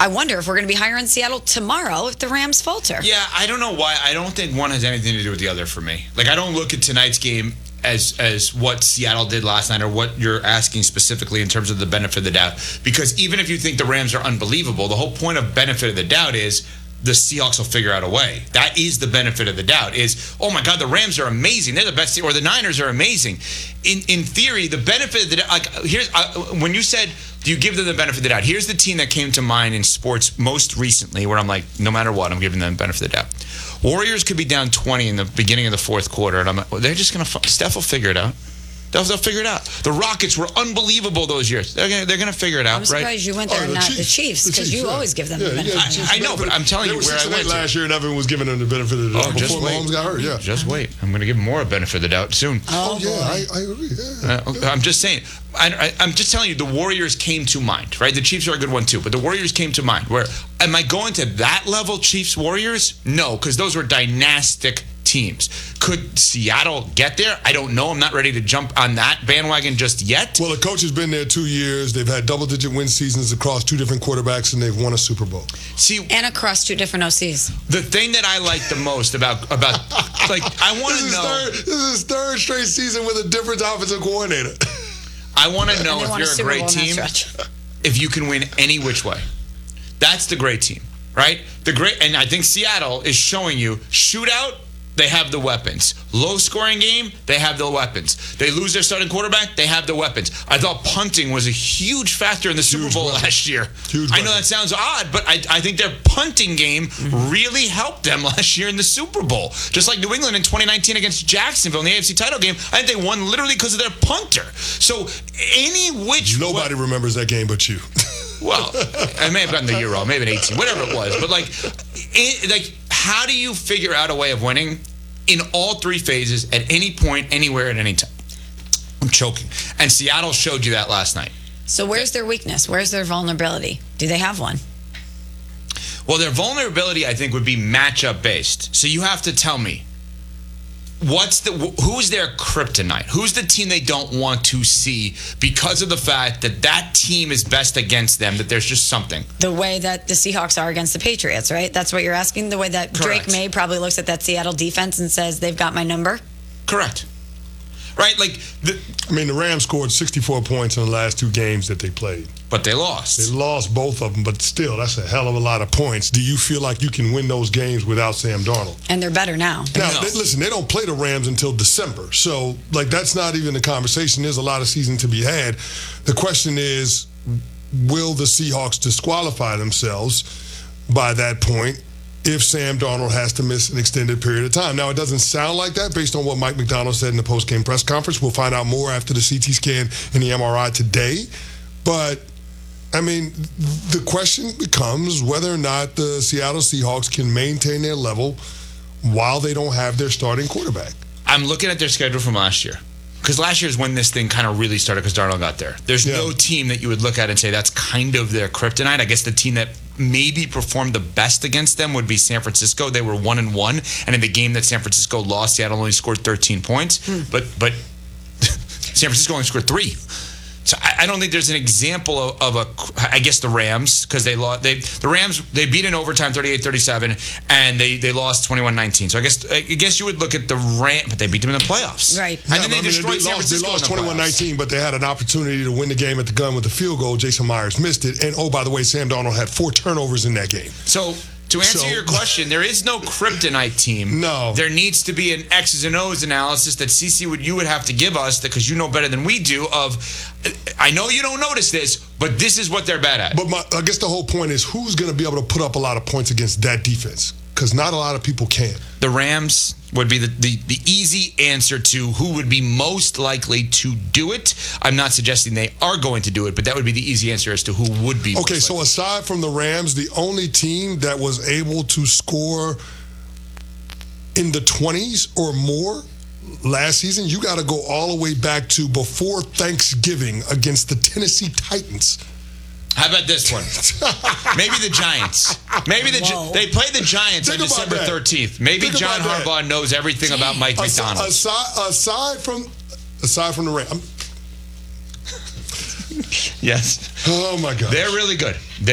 I wonder if we're going to be higher on Seattle tomorrow if the Rams falter. Yeah, I don't know why. I don't think one has anything to do with the other for me. Like, I don't look at tonight's game as what Seattle did last night or what you're asking specifically in terms of the benefit of the doubt. Because even if you think the Rams are unbelievable, the whole point of benefit of the doubt is the Seahawks will figure out a way. That is the benefit of the doubt is, oh my God, the Rams are amazing. They're the best team, or the Niners are amazing. In theory, the benefit of the doubt, like here's, when you said, do you give them the benefit of the doubt? Here's the team that came to mind in sports most recently where I'm like, no matter what, I'm giving them the benefit of the doubt. Warriors could be down 20 in the beginning of the fourth quarter, and I'm like, well, they're just going to, Steph will figure it out. They'll figure it out. The Rockets were unbelievable those years. They're gonna figure it out, I'm surprised right? you went there and not the Chiefs, because you always give them the benefit. I know, but I'm telling you where I went last year, and everyone was giving them the benefit of the doubt before Mahomes got hurt. Yeah, just wait. I'm going to give more a benefit of the doubt soon. Oh yeah, I agree. Yeah. I'm just saying. I'm just telling you, the Warriors came to mind, right? The Chiefs are a good one too, but the Warriors came to mind. Where am I going to that level, Chiefs Warriors? No, because those were dynastic teams. Could Seattle get there? I don't know. I'm not ready to jump on that bandwagon just yet. Well, the coach has been there 2 years. They've had double-digit win seasons across 2 different quarterbacks, and they've won a Super Bowl. See, and across 2 different OCs. The thing that I like the most about like, I want to know. This is his third straight season with a different offensive coordinator. I want to know if you're a great team, if you can win any which way. That's the great team, right? And I think Seattle is showing you shootout. They have the weapons. Low-scoring game, they have the weapons. They lose their starting quarterback, they have the weapons. I thought punting was a huge factor in the Super Bowl last year. I know that sounds odd, but I think their punting game really helped them last year in the Super Bowl. Just like New England in 2019 against Jacksonville in the AFC title game, I think they won literally because of their punter. So Nobody remembers that game but you. Well, I may have gotten the year wrong, maybe 18, whatever it was. But how do you figure out a way of winning in all 3 phases at any point, anywhere, at any time? I'm choking. And Seattle showed you that last night. So where's their weakness? Where's their vulnerability? Do they have one? Well, their vulnerability, I think, would be matchup based. So you have to tell me, who's their kryptonite? Who's the team they don't want to see because of the fact that team is best against them, that there's just something? The way that the Seahawks are against the Patriots, right? That's what you're asking? The way that Correct. Drake May probably looks at that Seattle defense and says, they've got my number? Correct. Right? The Rams scored 64 points in the last 2 games that they played. But they lost. They lost both of them, but still, that's a hell of a lot of points. Do you feel like you can win those games without Sam Darnold? And they're better now. Now, listen, they don't play the Rams until December. So, that's not even a conversation. There's a lot of season to be had. The question is, will the Seahawks disqualify themselves by that point if Sam Darnold has to miss an extended period of time? Now, it doesn't sound like that based on what Mike McDonald said in the post-game press conference. We'll find out more after the CT scan and the MRI today. But, the question becomes whether or not the Seattle Seahawks can maintain their level while they don't have their starting quarterback. I'm looking at their schedule from last year. Because last year is when this thing kind of really started because Darnold got there. There's no team that you would look at and say that's kind of their kryptonite. I guess the team that maybe performed the best against them would be San Francisco. They were 1-1, and in the game that San Francisco lost, Seattle only scored 13 points. But San Francisco only scored 3. So I don't think there's an example of I guess the Rams, because the Rams beat in overtime 38-37, and they lost 21-19. So I guess you would look at the Rams, but they beat them in the playoffs. Right. And then they destroyed San Francisco. They lost 21-19, but they had an opportunity to win the game at the gun with a field goal. Jason Myers missed it. And, oh, by the way, Sam Darnold had 4 turnovers in that game. So to answer your question, there is no kryptonite team. No. There needs to be an X's and O's analysis that CC you would have to give us, because you know better than we do, I know you don't notice this, but this is what they're bad at. But I guess the whole point is, who's going to be able to put up a lot of points against that defense? Because not a lot of people can. The Rams would be the easy answer to who would be most likely to do it. I'm not suggesting they are going to do it, but that would be the easy answer as to who would be. Okay, so aside from the Rams, the only team that was able to score in the 20s or more last season, you got to go all the way back to before Thanksgiving against the Tennessee Titans. How about this one? Maybe the Giants. Maybe they play the Giants on December 13th. Maybe John Harbaugh knows everything about Mike McDonald. Aside from the Rams. Yes. Oh, my God. They're really good.